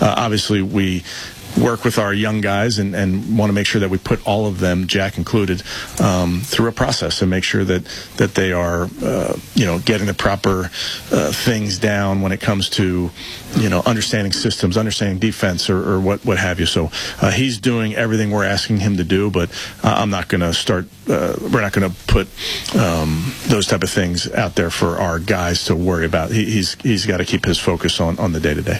obviously we work with our young guys and want to make sure that we put all of them, Jack included, through a process and make sure that they are, getting the proper things down when it comes to, understanding systems, understanding defense, or what have you. So he's doing everything we're asking him to do, but I'm not going to start. We're not going to put those type of things out there for our guys to worry about. He's got to keep his focus on the day-to-day.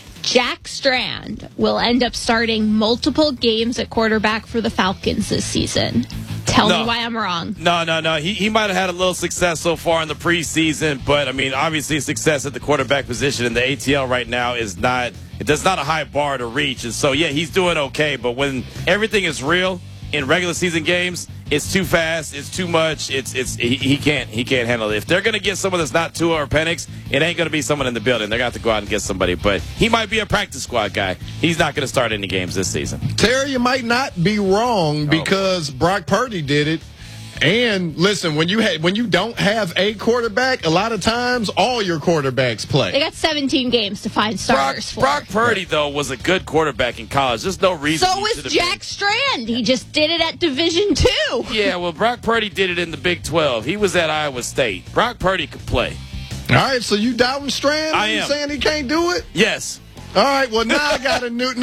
Jack Strand will end up starting multiple games at quarterback for the Falcons this season. Tell me why I'm wrong. No. He might have had a little success so far in the preseason, but, obviously success at the quarterback position in the ATL right now is not a high bar to reach. And so, yeah, he's doing okay, but when everything is real in regular season games, it's too fast, it's too much, he can't handle it. If they're going to get someone that's not Tua or Penix, it ain't going to be someone in the building. They're going to have to go out and get somebody. But he might be a practice squad guy. He's not going to start any games this season. Terry, you might not be wrong because Brock Purdy did it. And listen, when you don't have a quarterback, a lot of times all your quarterbacks play. They got 17 games to find starters for. Brock Purdy, though, was a good quarterback in college. There's no reason. So was Jack Strand. He just did it at Division II. Yeah, well, Brock Purdy did it in the Big 12. He was at Iowa State. Brock Purdy could play. All right, so you doubting Strand? I am. You saying he can't do it? Yes. All right, well, now I got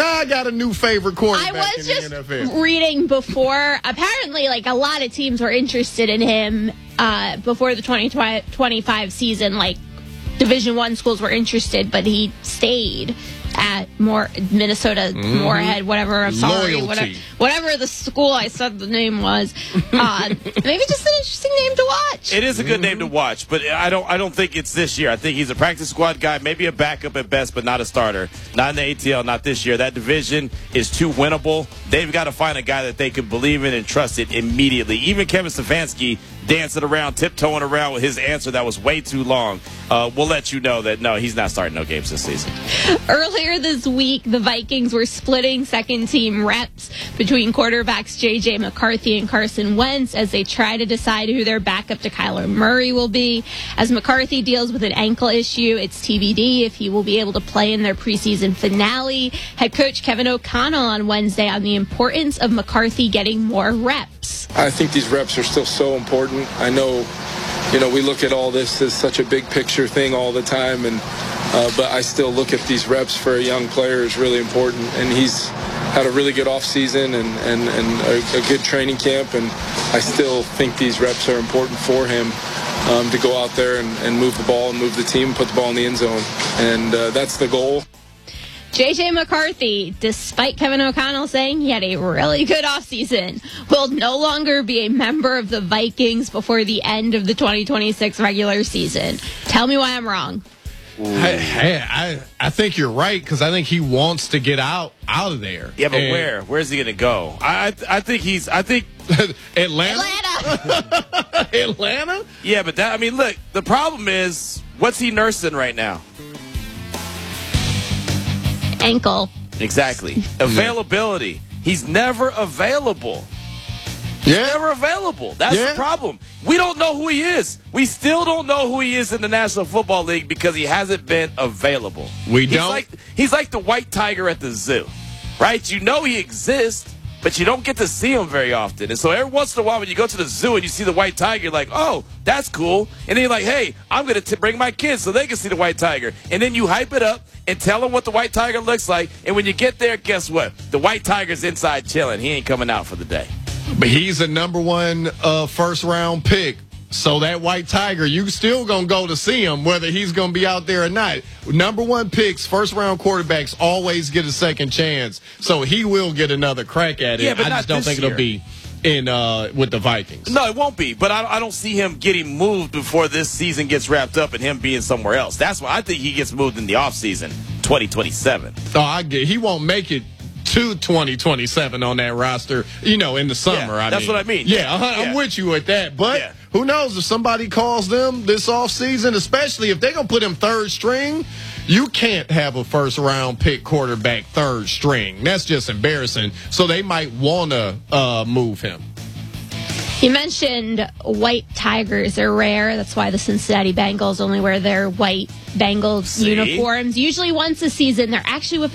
a new favorite quarterback I was in the NFL. just reading before. Apparently, a lot of teams were interested in him before the 2025 season. Division I schools were interested, but he stayed at Minnesota, Moorhead, whatever. I'm sorry, whatever the school I said the name was. Maybe just an interesting name to watch. It is a good name to watch, but I don't think it's this year. I think he's a practice squad guy, maybe a backup at best, but not a starter. Not in the ATL, not this year. That division is too winnable. They've got to find a guy that they can believe in and trust it immediately. Even Kevin Stefanski dancing around, tiptoeing around with his answer that was way too long. We'll let you know that, no, he's not starting no games this season. Earlier this week, the Vikings were splitting second-team reps between quarterbacks J.J. McCarthy and Carson Wentz as they try to decide who their backup to Kyler Murray will be. As McCarthy deals with an ankle issue, it's TBD if he will be able to play in their preseason finale. Head coach Kevin O'Connell on Wednesday on the importance of McCarthy getting more reps. I think these reps are still so important. I know, we look at all this as such a big picture thing all the time, but I still look at these reps for a young player as really important. And he's had a really good offseason and a good training camp, and I still think these reps are important for him to go out there and move the ball and move the team, put the ball in the end zone. And that's the goal. J.J. McCarthy, despite Kevin O'Connell saying he had a really good offseason, will no longer be a member of the Vikings before the end of the 2026 regular season. Tell me why I'm wrong. I think you're right, because I think he wants to get out of there. Yeah, but where? Where's he going to go? I think Atlanta. Atlanta? Yeah, but look, the problem is, what's he nursing right now? Ankle. Exactly. Availability. He's never available. He's never available. That's the problem. We don't know who he is. We still don't know who he is in the National Football League because he hasn't been available. He's like the white tiger at the zoo, right? You know he exists, but you don't get to see him very often. And so every once in a while when you go to the zoo and you see the white tiger, you're like, oh, that's cool. And then you're like, hey, I'm going to bring my kids so they can see the white tiger. And then you hype it up and tell them what the white tiger looks like. And when you get there, guess what? The white tiger's inside chilling. He ain't coming out for the day. But he's a number one first-round pick. So that white tiger, you still going to go to see him, whether he's going to be out there or not. Number one picks, first-round quarterbacks always get a second chance. So he will get another crack at it. Yeah, but I just don't think it'll be with the Vikings. No, it won't be. But I don't see him getting moved before this season gets wrapped up and him being somewhere else. That's why I think he gets moved in the offseason, 2027. Oh, he won't make it to 2027 on that roster, in the summer. Yeah, that's what I mean. Yeah, I'm with you with that. But who knows if somebody calls them this offseason, especially if they're going to put him third string, you can't have a first-round pick quarterback third string. That's just embarrassing. So they might want to move him. You mentioned white tigers are rare. That's why the Cincinnati Bengals only wear their white Bengals uniforms. Usually once a season. They're actually